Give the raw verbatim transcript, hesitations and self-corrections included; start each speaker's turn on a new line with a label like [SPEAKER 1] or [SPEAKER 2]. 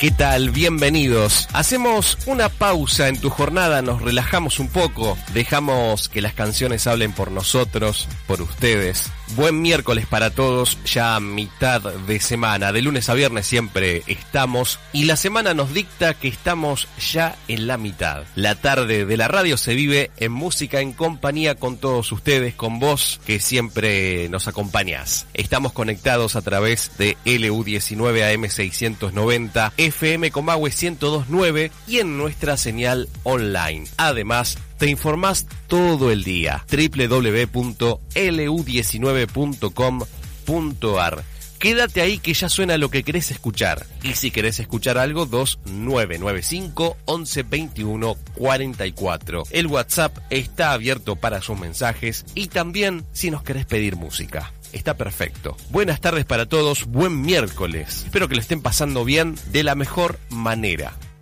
[SPEAKER 1] ¿Qué tal? Bienvenidos. Hacemos una pausa en tu jornada, nos relajamos un poco, dejamos que las canciones hablen por nosotros, por ustedes. Buen miércoles para todos, ya mitad de semana, de lunes a viernes siempre estamos y la semana nos dicta que estamos ya en la mitad. La tarde de la radio se vive en música en compañía con todos ustedes, con vos que siempre nos acompañás. Estamos conectados a través de L U diecinueve A M seiscientos noventa, F M Comahue ciento dos punto nueve y en nuestra señal online. Además, te informás todo el día. doble u doble u doble u punto L U diecinueve punto com punto a r. Quédate ahí que ya suena lo que querés escuchar. Y si querés escuchar algo, dos nueve nueve cinco once veintiuno cuarenta y cuatro. El WhatsApp está abierto para sus mensajes y también si nos querés pedir música. Está perfecto. Buenas tardes para todos, buen miércoles. Espero que lo estén pasando bien de la mejor manera.